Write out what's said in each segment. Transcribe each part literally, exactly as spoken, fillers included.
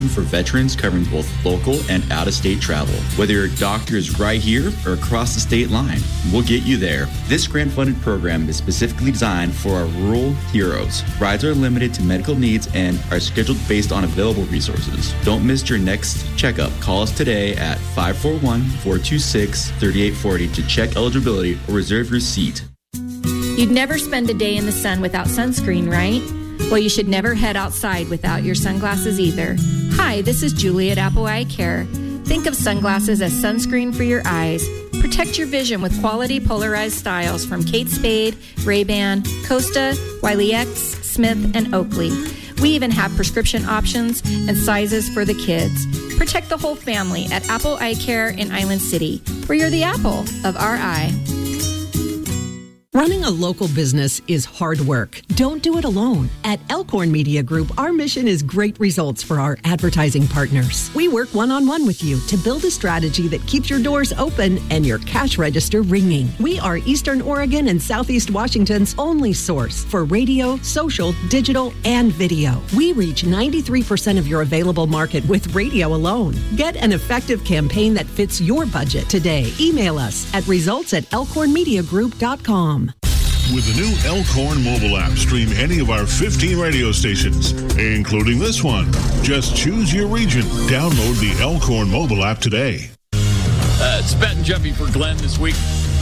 for veterans covering both local and out-of-state travel. Whether your doctor is right here or across the state line, we'll get you there. This grant-funded program is specifically designed for our rural heroes. Rides are limited to medical needs and are scheduled based on available resources. Don't miss your next checkup. Call us today at five four one, four two six, three eight four zero to check eligibility or reserve your seat. You'd never spend a day in the sun without sunscreen, right? Well, you should never head outside without your sunglasses either. Hi, this is Julie at Apple Eye Care. Think of sunglasses as sunscreen for your eyes. Protect your vision with quality polarized styles from Kate Spade, Ray-Ban, Costa, Wiley X, Smith, and Oakley. We even have prescription options and sizes for the kids. Protect the whole family at Apple Eye Care in Island City, where you're the apple of our eye. Running a local business is hard work. Don't do it alone. At Elkhorn Media Group, our mission is great results for our advertising partners. We work one-on-one with you to build a strategy that keeps your doors open and your cash register ringing. We are Eastern Oregon and Southeast Washington's only source for radio, social, digital, and video. We reach ninety-three percent of your available market with radio alone. Get an effective campaign that fits your budget today. Email us at results at elkhorn media group dot com. With the new Elkhorn mobile app, stream any of our fifteen radio stations, including this one. Just choose your region. Download the Elkhorn mobile app today. Uh, it's Bet and Jeffy for Glenn this week.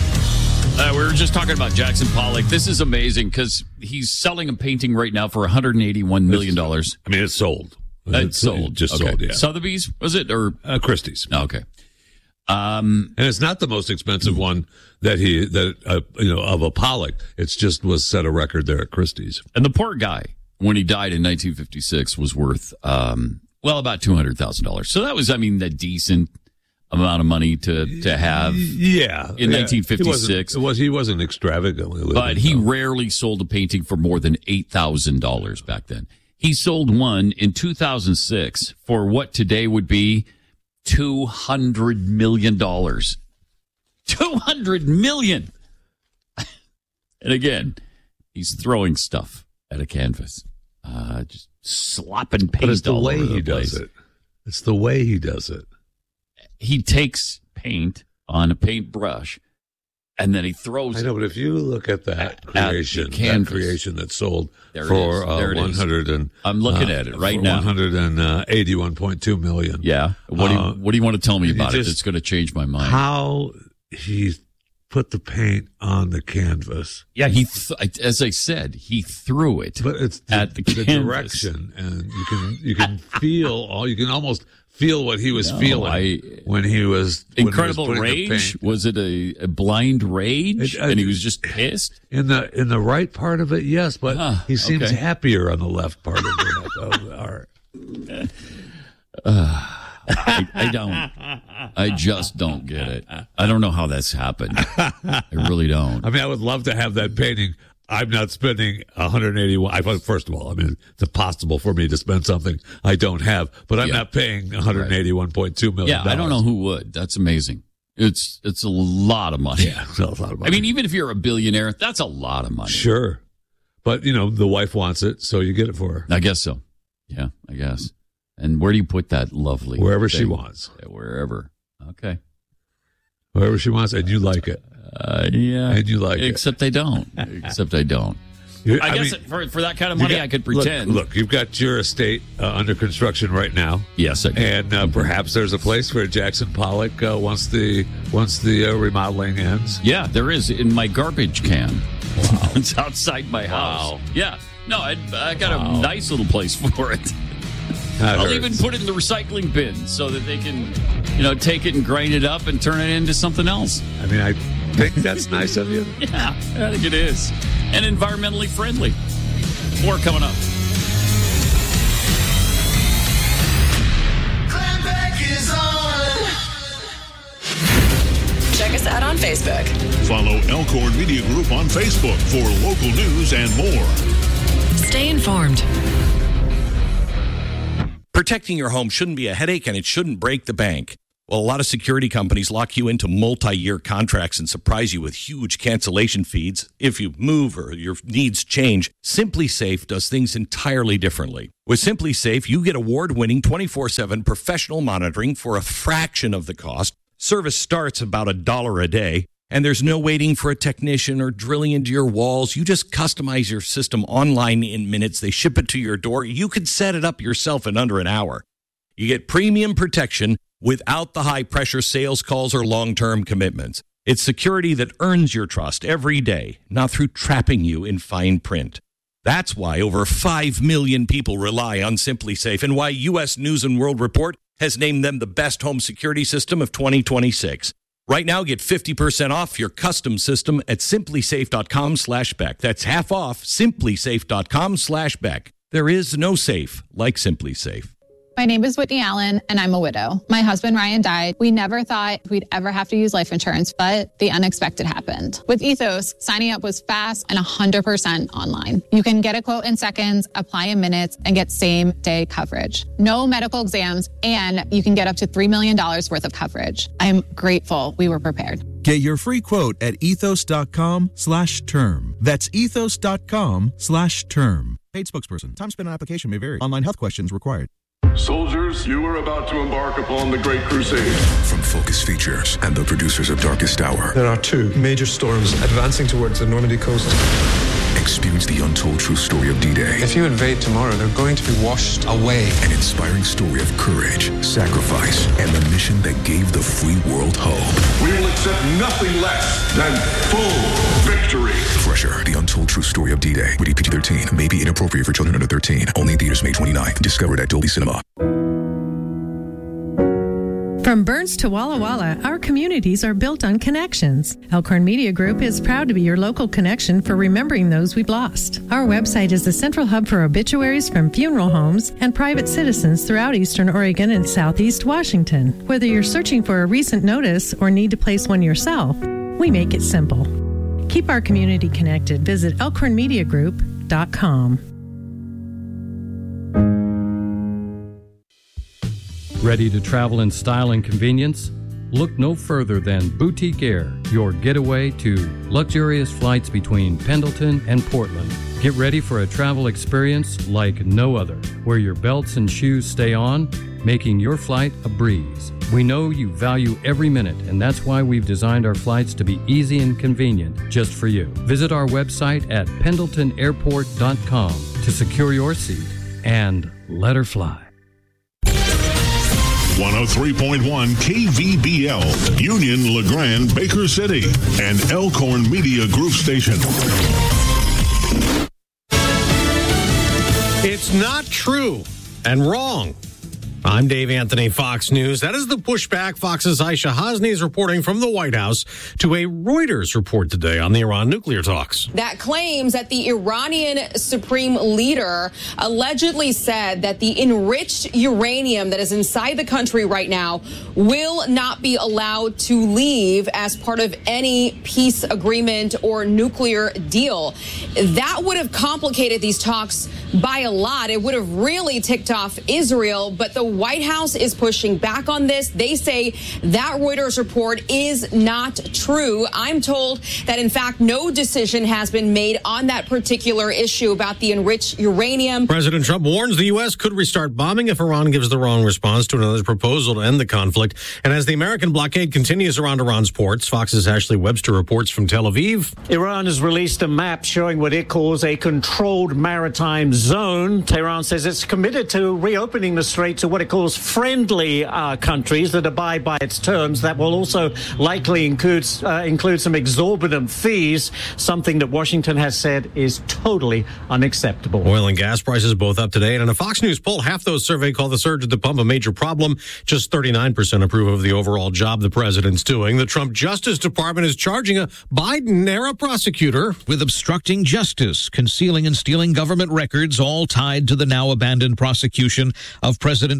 Uh, we were just talking about Jackson Pollock. This is amazing because he's selling a painting right now for one hundred eighty-one million dollars. I mean, it's sold. Uh, it's sold. Just okay. sold, yeah. Sotheby's, was it? Or uh, Christie's. Okay. Um, and it's not the most expensive one that he, that, uh, you know, of a Pollock. It's just was set a record there at Christie's. And the poor guy, when he died in nineteen fifty-six, was worth, um, well, about two hundred thousand dollars. So that was, I mean, a decent amount of money to, to have. Yeah. In yeah. nineteen fifty-six. He wasn't, it was, he wasn't extravagantly living, but he though. rarely sold a painting for more than eight thousand dollars back then. He sold one in two thousand six for what today would be two hundred million dollars. two hundred million dollars. And again, he's throwing stuff at a canvas. Uh, just slopping paint But it's the all way over the he place. does it. It's the way he does it. He takes paint on a paintbrush, and then he throws I know, but if you look at that at creation, that creation that sold There it for is. uh, There it is. one hundred and I'm looking uh, at it right for now. one hundred eighty-one point two million. Yeah. What do you, Uh, what do you want to tell me you about it just- that's going to change my mind? How he put the paint on the canvas. Yeah, he th- as I said, he threw it But it's the, at the, the canvas. direction, and you can you can feel all you can almost feel what he was No, feeling I- when he was when he was Incredible putting the rage? paint. Was it a, a blind rage? It- uh, and he was just pissed? In the in the right part of it, yes, but Huh, he seems okay. happier on the left part of it. of the art. Uh, I, I don't. I just don't get it. I don't know how that's happened. I really don't. I mean, I would love to have that painting. I'm not spending one hundred eighty-one. I thought, first of all, I mean, it's impossible for me to spend something I don't have, but I'm Yeah. not paying one hundred eighty-one point two million Yeah, dollars. I don't know who would. That's amazing. It's it's a lot of money. Yeah, it's a lot of money. I mean, even if you're a billionaire, that's a lot of money. Sure. But, you know, the wife wants it, so you get it for her. I guess so. Yeah, I guess. And where do you put that lovely Wherever she thing? wants. Yeah, wherever. Okay. Wherever she wants, and you like it. Uh, yeah. And you like it. Except I don't. Except I don't. You- I, I guess mean, for for that kind of you money, got- I could look- pretend. Look, you've got your estate uh, under construction right now. Yes, I do. And uh, perhaps there's a place where Jackson Pollock, uh, once the once the uh, remodeling ends. Yeah, there is in my garbage can. Wow. It's outside my house. Wow. Yeah. No, I, I got Wow. a nice little place for it. That I'll hurts. even put it in the recycling bin so that they can, you know, take it and grind it up and turn it into something else. I mean, I think that's nice of you. Yeah, I think it is. And environmentally friendly. More coming up. Glenn Beck is on. Check us out on Facebook. Follow Elkhorn Media Group on Facebook for local news and more. Stay informed. Protecting your home shouldn't be a headache, and it shouldn't break the bank. Well, a lot of security companies lock you into multi-year contracts and surprise you with huge cancellation fees if you move or your needs change. SimpliSafe does things entirely differently. With SimpliSafe, you get award-winning twenty-four seven professional monitoring for a fraction of the cost. Service starts about a dollar a day, and there's no waiting for a technician or drilling into your walls. You just customize your system online in minutes. They ship it to your door. You could set it up yourself in under an hour. You get premium protection without the high-pressure sales calls or long-term commitments. It's security that earns your trust every day, not through trapping you in fine print. That's why over five million people rely on SimpliSafe and why U S News and World Report has named them the best home security system of twenty twenty-six. Right now, get fifty percent off your custom system at simplysafe.com slash Beck. That's half off, simplysafe.com slash Beck. There is no safe like SimpliSafe. My name is Whitney Allen, and I'm a widow. My husband, Ryan, died. We never thought we'd ever have to use life insurance, but the unexpected happened. With Ethos, signing up was fast and one hundred percent online. You can get a quote in seconds, apply in minutes, and get same-day coverage. No medical exams, and you can get up to three million dollars worth of coverage. I'm grateful we were prepared. Get your free quote at ethos.com slash term. That's ethos.com slash term. Paid spokesperson. Time spent on application may vary. Online health questions required. Soldiers, you are about to embark upon the Great Crusade. From Focus Features and the producers of Darkest Hour. There are two major storms advancing towards the Normandy coast. Experience the untold true story of D-Day. If you invade tomorrow, they're going to be washed away. An inspiring story of courage, sacrifice, and the mission that gave the free world hope. We will accept nothing less than full victory. Fresher, the untold true story of D-Day. Rated P G thirteen. May be inappropriate for children under thirteen. Only in theaters May twenty-ninth. Discovered at Dolby Cinema. From Burns to Walla Walla, our communities are built on connections. Elkhorn Media Group is proud to be your local connection for remembering those we've lost. Our website is the central hub for obituaries from funeral homes and private citizens throughout Eastern Oregon and Southeast Washington. Whether you're searching for a recent notice or need to place one yourself, we make it simple. Keep our community connected. Visit elkhorn media group dot com. Ready to travel in style and convenience? Look no further than Boutique Air, your getaway to luxurious flights between Pendleton and Portland. Get ready for a travel experience like no other, where your belts and shoes stay on, making your flight a breeze. We know you value every minute, and that's why we've designed our flights to be easy and convenient just for you. Visit our website at pendleton airport dot com to secure your seat and let her fly. one oh three point one K V B L, Union, LeGrand, Baker City, and Elkhorn Media Group station. It's not true and wrong. I'm Dave Anthony, Fox News. That is the pushback Fox's Aisha Hasni is reporting from the White House to a Reuters report today on the Iran nuclear talks. That claims that the Iranian supreme leader allegedly said that the enriched uranium that is inside the country right now will not be allowed to leave as part of any peace agreement or nuclear deal. That would have complicated these talks by a lot. It would have really ticked off Israel, but the White House is pushing back on this. They say that Reuters report is not true. I'm told that, in fact, no decision has been made on that particular issue about the enriched uranium. President Trump warns the U S could restart bombing if Iran gives the wrong response to another proposal to end the conflict. And as the American blockade continues around Iran's ports, Fox's Ashley Webster reports from Tel Aviv. Iran has released a map showing what it calls a controlled maritime zone. Tehran says it's committed to reopening the strait to what it calls friendly uh, countries that abide by its terms. That will also likely include, uh, include some exorbitant fees, something that Washington has said is totally unacceptable. Oil and gas prices both up today. And in a Fox News poll, half those surveyed call the surge at the pump a major problem. Just thirty-nine percent approve of the overall job the president's doing. The Trump Justice Department is charging a Biden-era prosecutor with obstructing justice, concealing and stealing government records, all tied to the now abandoned prosecution of President Trump.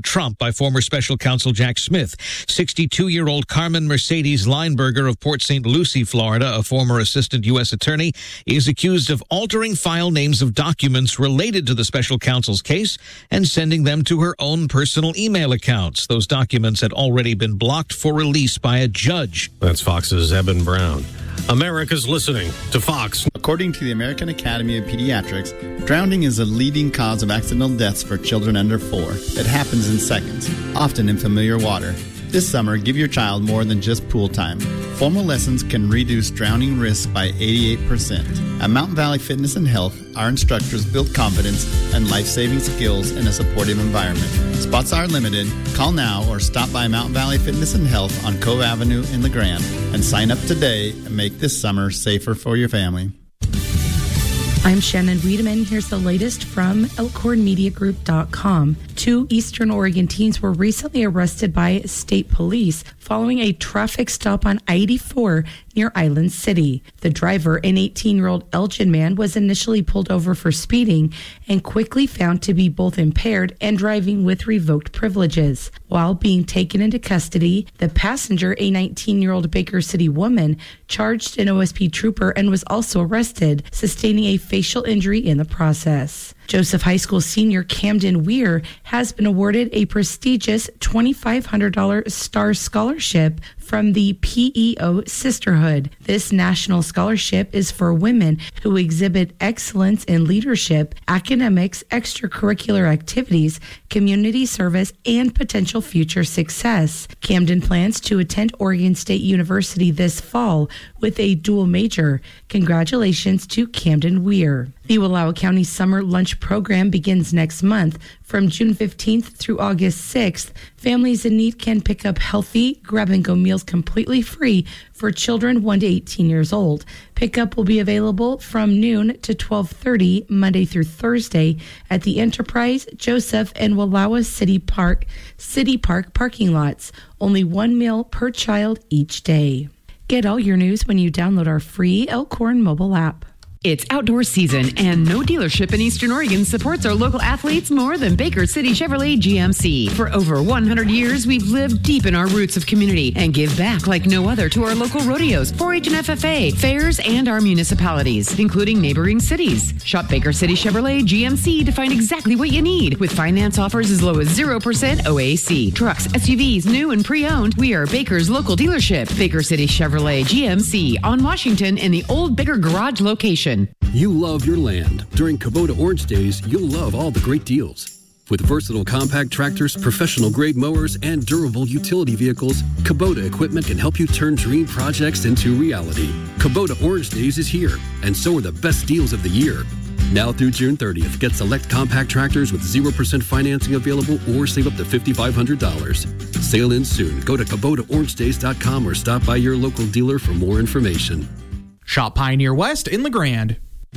Trump by former special counsel Jack Smith. sixty-two-year-old Carmen Mercedes Lineberger of Port Saint Lucie, Florida, a former assistant U S attorney, is accused of altering file names of documents related to the special counsel's case and sending them to her own personal email accounts. Those documents had already been blocked for release by a judge. That's Fox's Eben Brown. America's listening to Fox. According to the American Academy of Pediatrics, drowning is a leading cause of accidental deaths for children under four. It happens in seconds, often in familiar water. This summer, give your child more than just pool time. Formal lessons can reduce drowning risk by eighty-eight percent. At Mountain Valley Fitness and Health, our instructors build confidence and life-saving skills in a supportive environment. Spots are limited. Call now or stop by Mountain Valley Fitness and Health on Cove Avenue in La Grande and sign up today and make this summer safer for your family. I'm Shannon Wiedemann. Here's the latest from elkhorn media group dot com. Two Eastern Oregon teens were recently arrested by state police following a traffic stop on I eighty-four near Island City. The driver, an eighteen-year-old Elgin man, was initially pulled over for speeding and quickly found to be both impaired and driving with revoked privileges. While being taken into custody, the passenger, a nineteen-year-old Baker City woman, charged an O S P trooper and was also arrested, sustaining a facial injury in the process. Joseph High School senior Camden Weir has been awarded a prestigious twenty-five hundred dollars STAR scholarship from the P E O Sisterhood. This national scholarship is for women who exhibit excellence in leadership, academics, extracurricular activities, community service, and potential future success. Camden plans to attend Oregon State University this fall with a dual major. Congratulations to Camden Weir. The Wallowa County Summer Lunch Program begins next month. From June fifteenth through August sixth, families in need can pick up healthy, grab-and-go meals completely free for children one to eighteen years old. Pickup will be available from noon to twelve thirty, Monday through Thursday, at the Enterprise, Joseph, and Wallowa City Park, City Park parking lots. Only one meal per child each day. Get all your news when you download our free Elkhorn mobile app. It's outdoor season, and no dealership in Eastern Oregon supports our local athletes more than Baker City Chevrolet G M C. For over one hundred years, we've lived deep in our roots of community and give back like no other to our local rodeos, four H and F F A, fairs, and our municipalities, including neighboring cities. Shop Baker City Chevrolet G M C to find exactly what you need, with finance offers as low as zero percent O A C. Trucks, S U Vs, new and pre-owned, we are Baker's local dealership. Baker City Chevrolet G M C on Washington in the old Baker Garage location. You love your land. During Kubota Orange Days, you'll love all the great deals. With versatile compact tractors, professional-grade mowers, and durable utility vehicles, Kubota equipment can help you turn dream projects into reality. Kubota Orange Days is here, and so are the best deals of the year. Now through June thirtieth, get select compact tractors with zero percent financing available or save up to five thousand five hundred dollars. Sale ends soon. Go to Kubota Orange Days dot com or stop by your local dealer for more information. Shop Pioneer West in La Grande.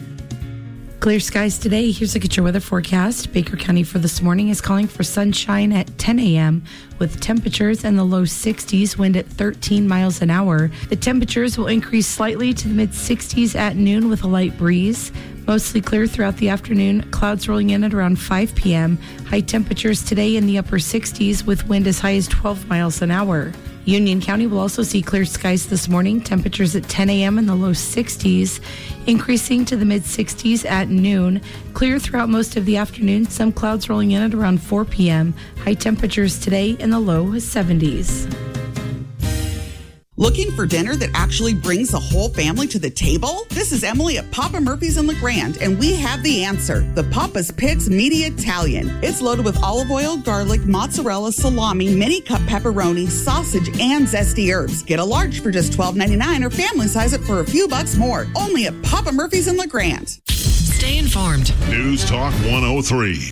Clear skies today. Here's a look at your weather forecast. Baker County for this morning is calling for sunshine at ten a.m. with temperatures in the low sixties, wind at thirteen miles an hour. The temperatures will increase slightly to the mid sixties at noon with a light breeze. Mostly clear throughout the afternoon. Clouds rolling in at around five p.m. High temperatures today in the upper sixties with wind as high as twelve miles an hour. Union County will also see clear skies this morning. Temperatures at ten a.m. in the low sixties, increasing to the mid sixties at noon. Clear throughout most of the afternoon. Some clouds rolling in at around four p.m. High temperatures today in the low seventies. Looking for dinner that actually brings the whole family to the table? This is Emily at Papa Murphy's in La Grande, and we have the answer. The Papa's Picks Meaty Italian. It's loaded with olive oil, garlic, mozzarella, salami, mini cup pepperoni, sausage, and zesty herbs. Get a large for just twelve ninety-nine or family size it for a few bucks more. Only at Papa Murphy's in La Grande. Stay informed. News Talk one oh three,